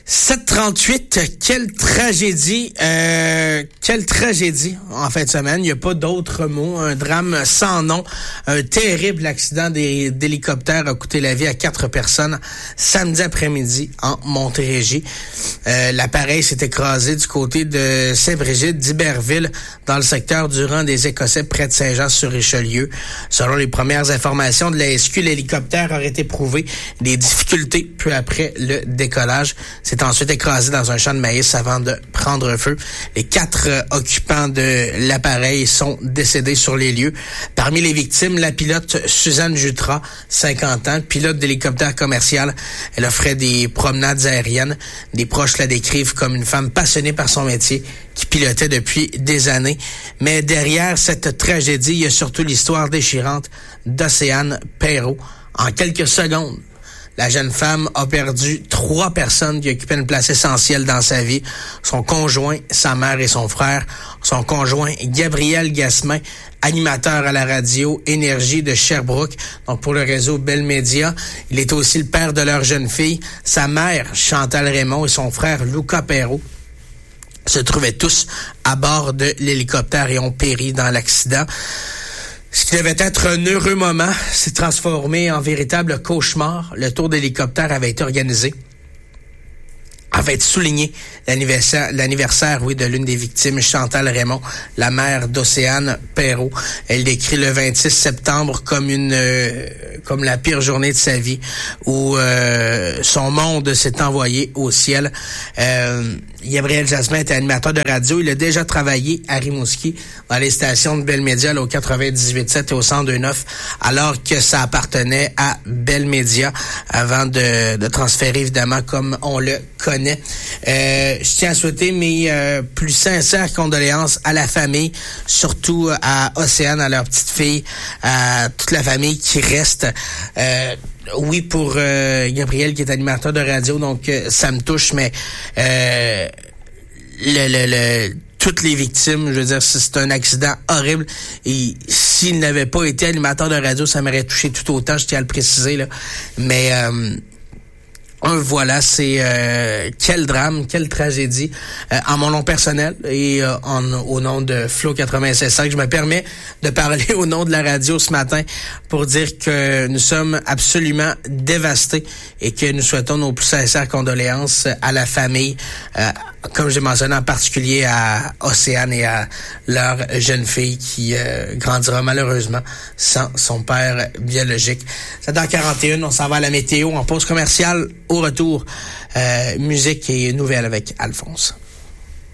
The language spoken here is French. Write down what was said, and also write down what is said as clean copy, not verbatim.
7h38, quelle tragédie en fin de semaine. Il n'y a pas d'autre mot. Un drame sans nom. Un terrible accident d'hélicoptère a coûté la vie à 4 personnes samedi après-midi en Montérégie. L'appareil s'est écrasé du côté de Saint-Brigide d'Iberville dans le secteur du rang des Écossais près de Saint-Jean-sur-Richelieu. Selon les premières informations de la SQ, l'hélicoptère aurait éprouvé des difficultés peu après le décollage. C'est ensuite écrasé dans un champ de maïs avant de prendre feu. Les 4 occupants de l'appareil sont décédés sur les lieux. Parmi les victimes, la pilote Suzanne Jutras, 50 ans, pilote d'hélicoptère commercial. Elle offrait des promenades aériennes. Des proches la décrivent comme une femme passionnée par son métier qui pilotait depuis des années. Mais derrière cette tragédie, il y a surtout l'histoire déchirante d'Océane Perrault. En quelques secondes, la jeune femme a perdu 3 personnes qui occupaient une place essentielle dans sa vie. Son conjoint, sa mère et son frère. Son conjoint, Gabriel Gasmin, animateur à la radio Énergie de Sherbrooke, donc pour le réseau Bell Media. Il est aussi le père de leur jeune fille. Sa mère, Chantal Raymond, et son frère, Luca Perrault, se trouvaient tous à bord de l'hélicoptère et ont péri dans l'accident. Ce qui devait être un heureux moment s'est transformé en véritable cauchemar. Le tour d'hélicoptère avait été organisé afin de souligner l'anniversaire, de l'une des victimes, Chantal Raymond, la mère d'Océane Perrault. Elle décrit le 26 septembre comme la pire journée de sa vie, où son monde s'est envoyé au ciel. Gabriel Jasmin était animateur de radio. Il a déjà travaillé à Rimouski dans les stations de Bell Media, au 98.7 et au 102.9, alors que ça appartenait à Bell Media avant de transférer, évidemment, comme on le connaît. Je tiens à souhaiter mes plus sincères condoléances à la famille, surtout à Océane, à leur petite fille, à toute la famille qui reste. Oui, pour Gabriel qui est animateur de radio, donc ça me touche, mais toutes les victimes, je veux dire, c'est un accident horrible. Et s'il n'avait pas été animateur de radio, ça m'aurait touché tout autant, je tiens à le préciser, là. Mais voilà, c'est quel drame, quelle tragédie. En mon nom personnel et au nom de Flow 96.5, je me permets de parler au nom de la radio ce matin pour dire que nous sommes absolument dévastés et que nous souhaitons nos plus sincères condoléances à la famille, comme j'ai mentionné en particulier à Océane et à leur jeune fille qui grandira malheureusement sans son père biologique. C'est dans 41, on s'en va à la météo en pause commerciale. Au retour, musique et nouvelles avec Alphonse.